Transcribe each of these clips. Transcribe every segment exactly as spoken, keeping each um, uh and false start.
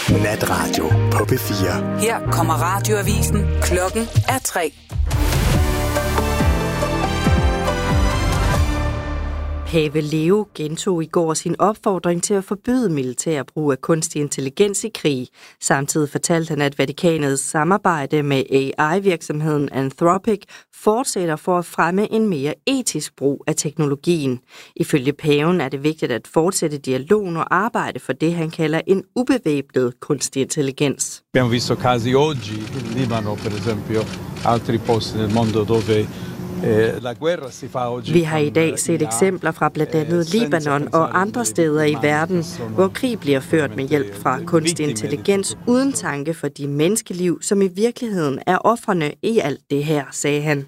Natradio på P fire. Her kommer radioavisen. Klokken er tre. Pave Leo gentog i går sin opfordring til at forbyde militær brug af kunstig intelligens i krig. Samtidig fortalte han, at Vatikanets samarbejde med A I-virksomheden Anthropic fortsætter for at fremme en mere etisk brug af teknologien. Ifølge paven er det vigtigt at fortsætte dialogen og arbejde for det, han kalder en ubevæbnet kunstig intelligens. Vi har visto casi oggi in Libano, per esempio, altri posti nel mondo dove Vi har i dag set eksempler fra blandt andet Libanon og andre steder i verden, hvor krig bliver ført med hjælp fra kunstig intelligens uden tanke for de menneskeliv, som i virkeligheden er ofrene i alt det her, sagde han.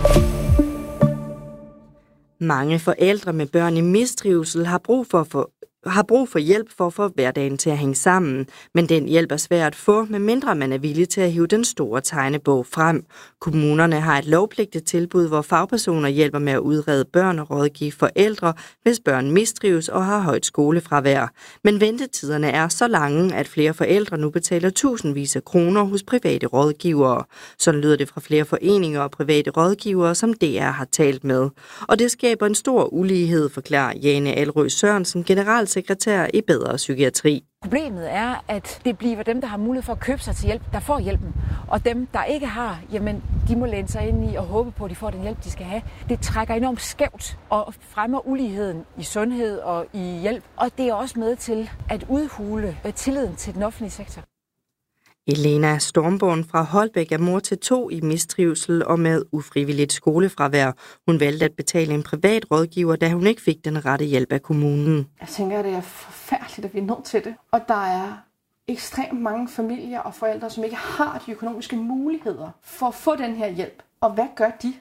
Mange forældre med børn i mistrivsel har brug for, for har brug for hjælp for at få hverdagen til at hænge sammen, men den hjælp er svær at få, medmindre man er villig til at hive den store tegnebog frem. Kommunerne har et lovpligtigt tilbud, hvor fagpersoner hjælper med at udrede børn og rådgive forældre, hvis børn mistrives og har højt skolefravær. Men ventetiderne er så lange, at flere forældre nu betaler tusindvis af kroner hos private rådgivere. Sådan lyder det fra flere foreninger og private rådgivere, som D R har talt med. Og det skaber en stor ulighed, forklarer Jane Alrø Sørensen, generalsekretær i Bedre Psykiatri. Problemet er, at det bliver dem, der har mulighed for at købe sig til hjælp, der får hjælpen. Og dem, der ikke har, jamen, de må læne sig ind i og håbe på, at de får den hjælp, de skal have. Det trækker enormt skævt og fremmer uligheden i sundhed og i hjælp. Og det er også med til at udhule tilliden til den offentlige sektor. Elena Stormborn fra Holbæk er mor til to i mistrivsel og med ufrivilligt skolefravær. Hun valgte at betale en privat rådgiver, da hun ikke fik den rette hjælp af kommunen. Jeg tænker, at det er forfærdeligt, at vi er nødt til det. Og der er ekstremt mange familier og forældre, som ikke har de økonomiske muligheder for at få den her hjælp. Og hvad gør de?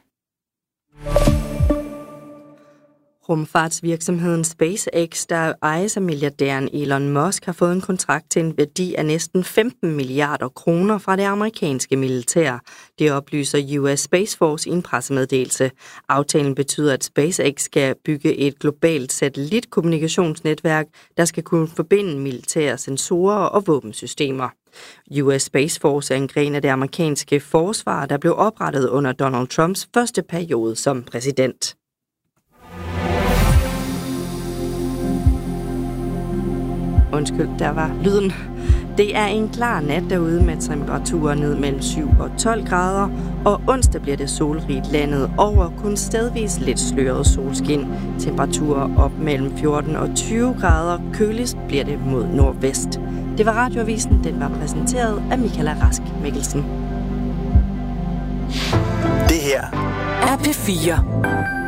Rumfartsvirksomheden SpaceX, der ejes af milliardæren Elon Musk, har fået en kontrakt til en værdi af næsten femten milliarder kroner fra det amerikanske militær. Det oplyser U S Space Force i en pressemeddelelse. Aftalen betyder, at SpaceX skal bygge et globalt satellitkommunikationsnetværk, der skal kunne forbinde militære sensorer og våbensystemer. U S Space Force er en gren af det amerikanske forsvar, der blev oprettet under Donald Trumps første periode som præsident. Undskyld, der var lyden. Det er en klar nat derude med temperaturer ned mellem syv og tolv grader, og onsdag bliver det solrigt landet over, kun stedvis lidt sløret solskin. Temperaturer op mellem fjorten og tyve grader, køligst bliver det mod nordvest. Det var Radioavisen, den var præsenteret af Michaela Rask Mikkelsen. Det her er P fire.